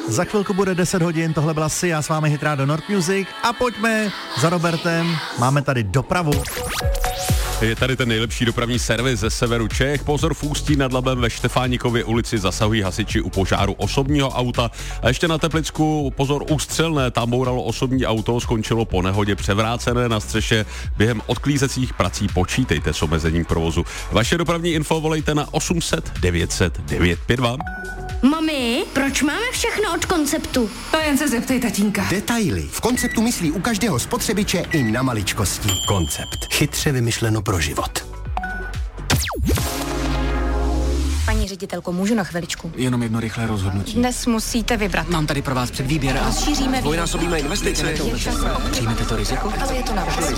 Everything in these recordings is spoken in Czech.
za chvilku bude 10 hodin, tohle byla Sia, s vámi Hit Radio Nord Music a pojďme za Robertem, máme tady dopravu. Je tady ten nejlepší dopravní servis ze severu Čech. Pozor, v Ústí nad Labem ve Štefánikově ulici zasahují hasiči u požáru osobního auta. A ještě na Teplicku pozor, u Střelné, tam bouralo osobní auto, skončilo po nehodě převrácené na střeše. Během odklízecích prací počítejte s omezením provozu. Vaše dopravní info volejte na 800 900 952. Mami, proč máme všechno od Konceptu? To jen se zeptej tatínka. Detaily. V Konceptu myslí u každého spotřebiče i na maličkosti. Koncept. Chytře vymyšleno pro život. Paní ředitelko, můžu na chviličku? Jenom jedno rychlé rozhodnutí. Dnes musíte vybrat. Mám tady pro vás předvýběr a Rozšíříme dvojnásobíme investice. Přijmete to riziko? Ale je to na vás.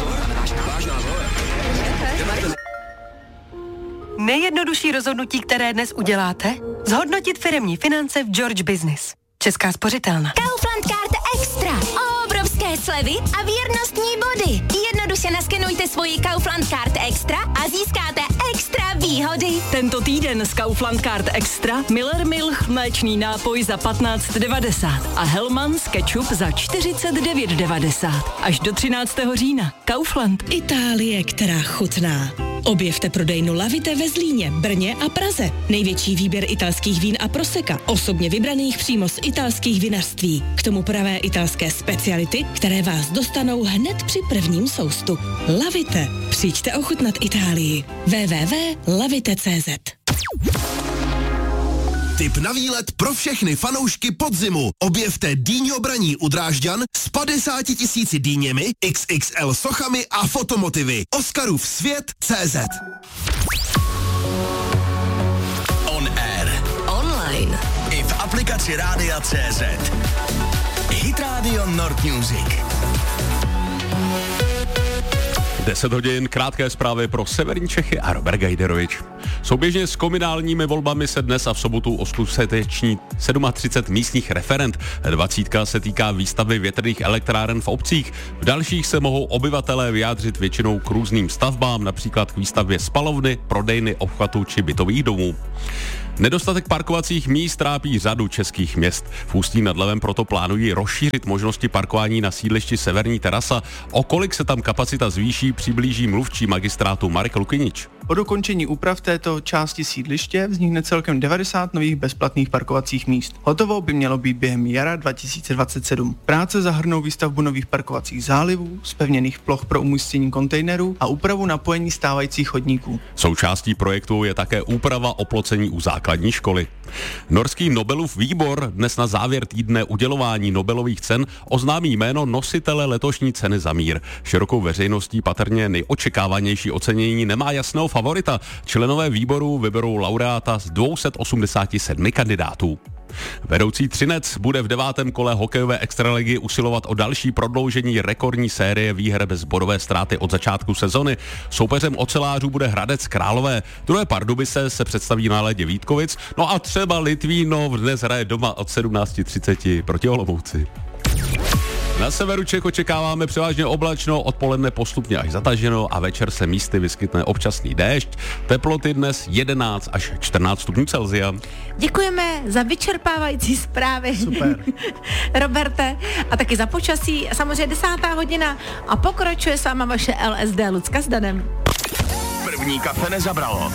Nejjednodušší rozhodnutí, které dnes uděláte? Zhodnotit firemní finance v George Business. Česká spořitelna. Kaufland Card Extra. Obrovské slevy a věrnostní body. Jednoduše naskenujte svoji Kaufland Card Extra a získáte extra výhody. Tento týden z Kaufland Card Extra Miller Milch mléčný nápoj za 15,90 a Hellmann's ketchup za 49,90. Až do 13. října. Kaufland. Itálie, která chutná. Objevte prodejnu Lavite ve Zlíně, Brně a Praze. Největší výběr italských vín a proseka, osobně vybraných přímo z italských vinařství. K tomu pravé italské speciality, které vás dostanou hned při prvním soustu. Lavite. Přijďte ochutnat Itálii. www.lavite.cz. Tip na výlet pro všechny fanoušky podzimu. Objevte Dýňo Braní u Drážďan s 50 000 dýněmi, XXL sochami a fotomotivy. Oscarův svět.cz. On air. Online. I v aplikaci Rádia.cz. Hit Radio Nord Music. 10 hodin, krátké zprávy pro severní Čechy a Robert Gajderovič. Souběžně s komunálními volbami se dnes a v sobotu uskuteční 37 místních referend. 20 se týká výstavby větrných elektráren v obcích. V dalších se mohou obyvatelé vyjádřit většinou k různým stavbám, například k výstavbě spalovny, prodejny, obchvatu či bytových domů. Nedostatek parkovacích míst trápí řadu českých měst. V Ústí nad Labem proto plánují rozšířit možnosti parkování na sídlišti Severní terasa. O kolik se tam kapacita zvýší, přiblíží mluvčí magistrátu Marek Lukynič. Po dokončení úprav této části sídliště vznikne celkem 90 nových bezplatných parkovacích míst. Hotovo by mělo být během jara 2027. Práce zahrnou výstavbu nových parkovacích zálivů, zpevněných ploch pro umístění kontejnerů a úpravu napojení stávajících chodníků. Součástí projektu je také úprava oplocení u základní školy. Norský Nobelův výbor dnes na závěr týdne udělování Nobelových cen oznámí jméno nositele letošní ceny za mír. Širokou veřejností patrně nejočekávanější ocenění nemá jasného favorita. Členové výboru vyberou laureáta z 287 kandidátů. Vedoucí Třinec bude v 9. kole hokejové extraligy usilovat o další prodloužení rekordní série výher bez bodové ztráty od začátku sezony. Soupeřem ocelářů bude Hradec Králové. Druhé Pardubice se představí na ledě Vítkovic. No a třeba Litvínov dnes hraje doma od 17:30 proti Olomouci. Na severu Čech očekáváme převážně oblačno, odpoledne postupně až zataženo a večer se místy vyskytne občasný déšť. Teploty dnes 11 až 14 stupňů Celsia. Děkujeme za vyčerpávající zprávy. Super. Roberte, a taky za počasí. Samozřejmě 10. hodina a pokračuje sama vaše LSD Lucka s Danem. První kafe nezabralo.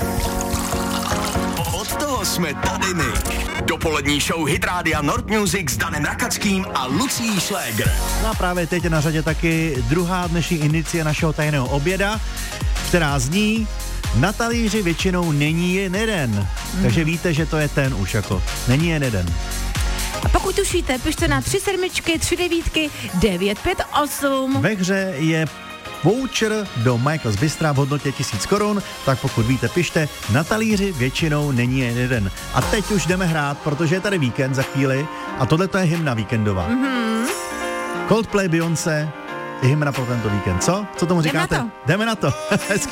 Od toho jsme tady my. Dopolední show Hit Rádia Nord Music s Danem Rakackým a Lucí Šlégr. No a právě teď je na řadě taky druhá dnešní indicie našeho tajného oběda, která zní: na talíři většinou není jen jeden. Takže víte, že to je ten už jako. Není jen jeden. A pokud už víte, pište na 37 39 958. Ve hře je voucher do Michael's Bystra v hodnotě 1000 korun, tak pokud víte, pište, na talíři většinou není jen jeden. A teď už jdeme hrát, protože je tady víkend za chvíli a tohle to je hymna víkendová. Coldplay, Beyoncé, hymna pro tento víkend. Co? Co tomu říkáte? Jdeme Jdeme na to. Hezký